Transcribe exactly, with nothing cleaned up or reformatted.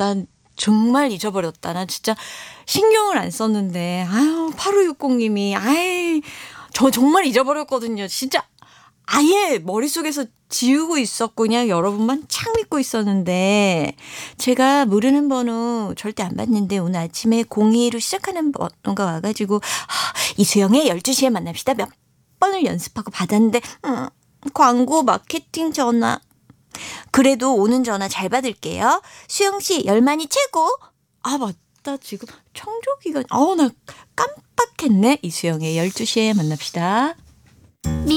난 정말 잊어버렸다. 난 진짜 신경을 안 썼는데. 아유, 팔오육공님이. 아이, 저 정말 잊어버렸거든요. 진짜 아예 머릿속에서 지우고 있었고 그냥 여러분만 착 믿고 있었는데 제가 모르는 번호 절대 안 받는데 오늘 아침에 공이로 시작하는 번호가 와가지고 하, 이수영의 열두 시에 만납시다 몇 번을 연습하고 받았는데 음, 광고 마케팅 전화. 그래도 오는 전화 잘 받을게요. 수영씨 열만이 최고. 아 맞다. 지금 청조기가 아우 나 깜빡했네. 이수영의 열두 시에 만납시다.